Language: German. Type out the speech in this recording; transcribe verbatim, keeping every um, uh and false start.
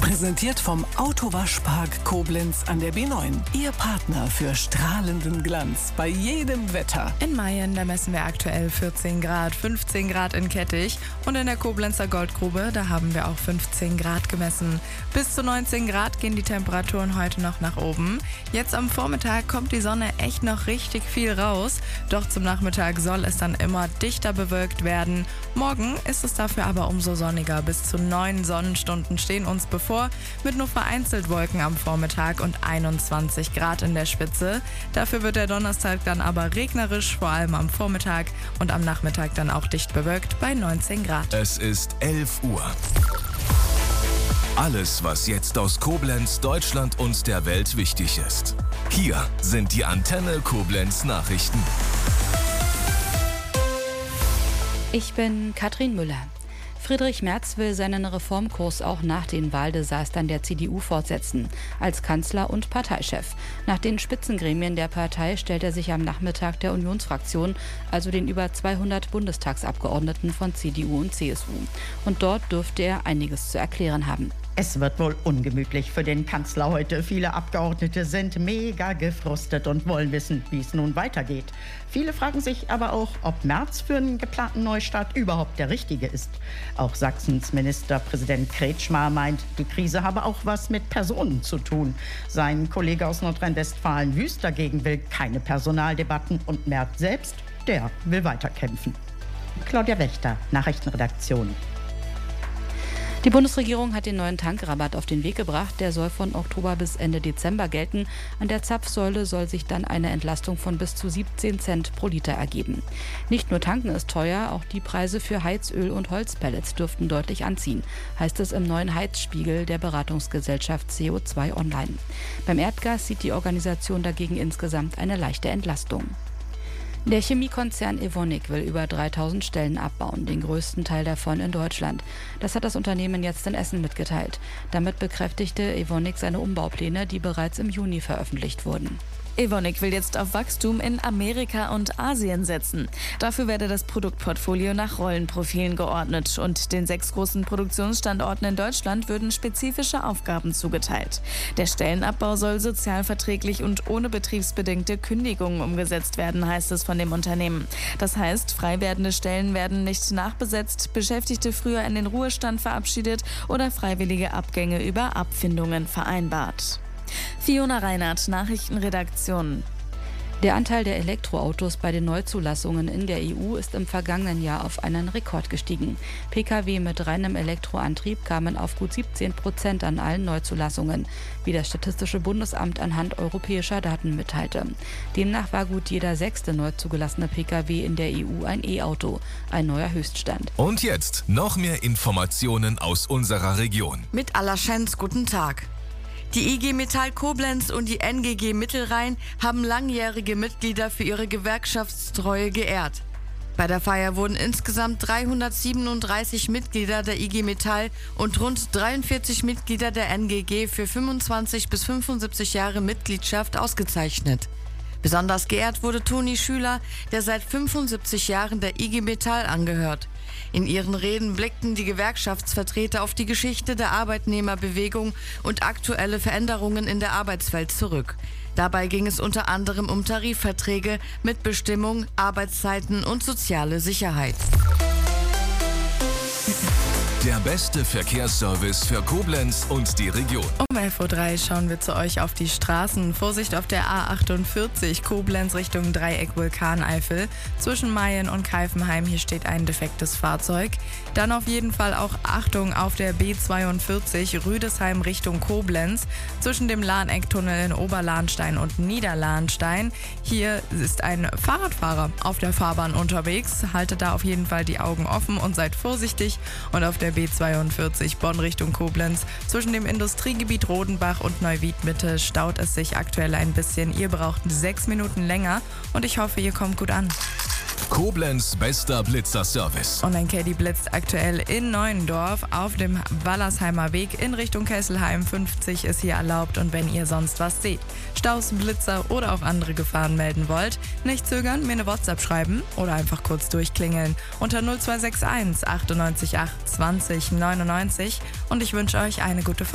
Präsentiert vom Autowaschpark Koblenz an der B neun. Ihr Partner für strahlenden Glanz bei jedem Wetter. In Mayen, da messen wir aktuell vierzehn Grad, fünfzehn Grad in Kettich. Und in der Koblenzer Goldgrube, da haben wir auch fünfzehn Grad gemessen. Bis zu neunzehn Grad gehen die Temperaturen heute noch nach oben. Jetzt am Vormittag kommt die Sonne echt noch richtig viel raus. Doch zum Nachmittag soll es dann immer dichter bewölkt werden. Morgen ist es dafür aber umso sonniger. Bis zu neun Sonnenstunden stehen uns bevor, mit nur vereinzelt Wolken am Vormittag und einundzwanzig Grad in der Spitze. Dafür wird der Donnerstag dann aber regnerisch, vor allem am Vormittag, und am Nachmittag dann auch dicht bewölkt bei neunzehn Grad. Es ist elf Uhr. Alles, was jetzt aus Koblenz, Deutschland und der Welt wichtig ist. Hier sind die Antenne Koblenz Nachrichten. Ich bin Katrin Müller. Friedrich Merz will seinen Reformkurs auch nach den Wahldesastern der C D U fortsetzen, als Kanzler und Parteichef. Nach den Spitzengremien der Partei stellt er sich am Nachmittag der Unionsfraktion, also den über zweihundert Bundestagsabgeordneten von C D U und C S U. Und dort dürfte er einiges zu erklären haben. Es wird wohl ungemütlich für den Kanzler heute. Viele Abgeordnete sind mega gefrustet und wollen wissen, wie es nun weitergeht. Viele fragen sich aber auch, ob Merz für einen geplanten Neustart überhaupt der Richtige ist. Auch Sachsens Ministerpräsident Kretschmer meint, die Krise habe auch was mit Personen zu tun. Sein Kollege aus Nordrhein-Westfalen Wüst dagegen will keine Personaldebatten und Merz selbst, der will weiterkämpfen. Claudia Wächter, Nachrichtenredaktion. Die Bundesregierung hat den neuen Tankrabatt auf den Weg gebracht. Der soll von Oktober bis Ende Dezember gelten. An der Zapfsäule soll sich dann eine Entlastung von bis zu siebzehn Cent pro Liter ergeben. Nicht nur tanken ist teuer, auch die Preise für Heizöl und Holzpellets dürften deutlich anziehen, heißt es im neuen Heizspiegel der Beratungsgesellschaft C O zwei Online. Beim Erdgas sieht die Organisation dagegen insgesamt eine leichte Entlastung. Der Chemiekonzern Evonik will über dreitausend Stellen abbauen, den größten Teil davon in Deutschland. Das hat das Unternehmen jetzt in Essen mitgeteilt. Damit bekräftigte Evonik seine Umbaupläne, die bereits im Juni veröffentlicht wurden. Evonik will jetzt auf Wachstum in Amerika und Asien setzen. Dafür werde das Produktportfolio nach Rollenprofilen geordnet und den sechs großen Produktionsstandorten in Deutschland würden spezifische Aufgaben zugeteilt. Der Stellenabbau soll sozialverträglich und ohne betriebsbedingte Kündigungen umgesetzt werden, heißt es von dem Unternehmen. Das heißt, frei werdende Stellen werden nicht nachbesetzt, Beschäftigte früher in den Ruhestand verabschiedet oder freiwillige Abgänge über Abfindungen vereinbart. Fiona Reinhardt, Nachrichtenredaktion. Der Anteil der Elektroautos bei den Neuzulassungen in der E U ist im vergangenen Jahr auf einen Rekord gestiegen. Pkw mit reinem Elektroantrieb kamen auf gut siebzehn Prozent an allen Neuzulassungen, wie das Statistische Bundesamt anhand europäischer Daten mitteilte. Demnach war gut jeder sechste neu zugelassene Pkw in der E U ein E-Auto, ein neuer Höchststand. Und jetzt noch mehr Informationen aus unserer Region. Mit Allerschenz, guten Tag. Die I G Metall Koblenz und die N G G Mittelrhein haben langjährige Mitglieder für ihre Gewerkschaftstreue geehrt. Bei der Feier wurden insgesamt dreihundertsiebenunddreißig Mitglieder der I G Metall und rund dreiundvierzig Mitglieder der N G G für fünfundzwanzig bis fünfundsiebzig Jahre Mitgliedschaft ausgezeichnet. Besonders geehrt wurde Toni Schüler, der seit fünfundsiebzig Jahren der I G Metall angehört. In ihren Reden blickten die Gewerkschaftsvertreter auf die Geschichte der Arbeitnehmerbewegung und aktuelle Veränderungen in der Arbeitswelt zurück. Dabei ging es unter anderem um Tarifverträge, Mitbestimmung, Arbeitszeiten und soziale Sicherheit. Der beste Verkehrsservice für Koblenz und die Region. Um elf Uhr drei schauen wir zu euch auf die Straßen. Vorsicht auf der A achtundvierzig, Koblenz Richtung Dreieck Vulkaneifel. Zwischen Mayen und Keifenheim, hier steht ein defektes Fahrzeug. Dann auf jeden Fall auch Achtung auf der B zweiundvierzig, Rüdesheim Richtung Koblenz. Zwischen dem Lahnecktunnel in Oberlahnstein und Niederlahnstein. Hier ist ein Fahrradfahrer auf der Fahrbahn unterwegs. Haltet da auf jeden Fall die Augen offen und seid vorsichtig. Und auf der B zweiundvierzig Bonn Richtung Koblenz. Zwischen dem Industriegebiet Rodenbach und Neuwied-Mitte staut es sich aktuell ein bisschen. Ihr braucht sechs Minuten länger und ich hoffe, ihr kommt gut an. Koblenz bester Blitzerservice. Online-Caddy blitzt aktuell in Neuendorf auf dem Wallersheimer Weg in Richtung Kesselheim. fünfzig ist hier erlaubt und wenn ihr sonst was seht, Staus, Blitzer oder auch andere Gefahren melden wollt, nicht zögern, mir eine WhatsApp schreiben oder einfach kurz durchklingeln unter null zwei sechs eins achtundneunzig acht zwanzig neunundneunzig und ich wünsche euch eine gute Fahrt.